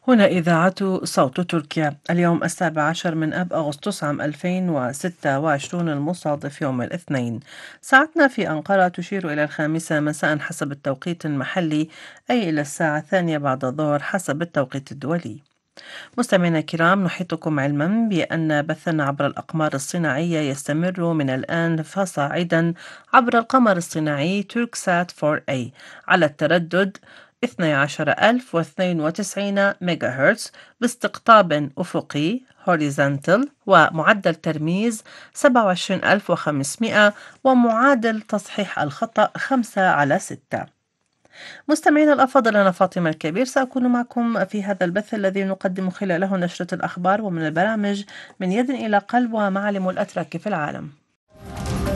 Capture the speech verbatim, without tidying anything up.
هنا إذاعة صوت تركيا. اليوم السابع عشر من أب أغسطس عام ألفين وستة وعشرين المصادف يوم الاثنين. ساعتنا في أنقرة تشير إلى الخامسة مساء حسب التوقيت المحلي، أي إلى الساعة الثانية بعد الظهر حسب التوقيت الدولي. مستمعينا الكرام، نحيطكم علما بأن بثنا عبر الأقمار الصناعية يستمر من الآن فصاعدا عبر القمر الصناعي توركسات فور إيه على التردد اثني عشر ألف واثنين وتسعين ميجا هرتز باستقطاب أفقي horizontal ومعدل ترميز سبعة وعشرين ألف وخمسمائة ومعادل تصحيح الخطأ خمسة على ستة. مستمعينا الأفاضل، أنا فاطمة الكبير سأكون معكم في هذا البث الذي نقدم خلاله نشرة الأخبار ومن البرامج من يد إلى قلب ومعالم الأتراك في العالم.